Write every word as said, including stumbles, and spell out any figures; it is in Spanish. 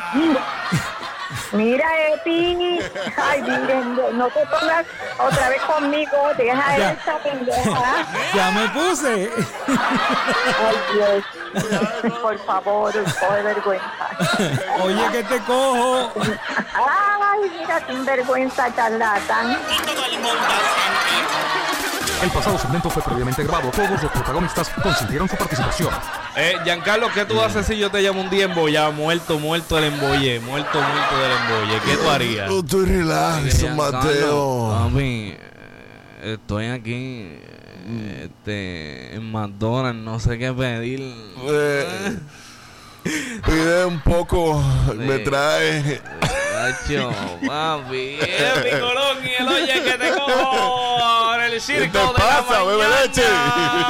Mira, Eti. Ay, miren, no te pongas otra vez conmigo. Deja Ya. esa pendeja. Ya me puse. Ay, Dios. Por favor, coge vergüenza. Oye, que te cojo. Ay, mira, sin vergüenza, charlatán. El pasado segmento fue previamente grabado. Todos los protagonistas consintieron su participación. Eh, Giancarlo, ¿qué tú haces si yo te llamo un día embollado? Muerto, muerto el embolle. Muerto, muerto del embolle. ¿Qué tú harías? Yo estoy relax, San Mateo. Papi, eh, estoy aquí eh, este, en McDonald's, no sé qué pedir. Eh, pide un poco, me trae. Nacho, papi, es mi Colón y el oye que te cojo en el ¿Qué circo te de la pasa, bebe mañana. leche?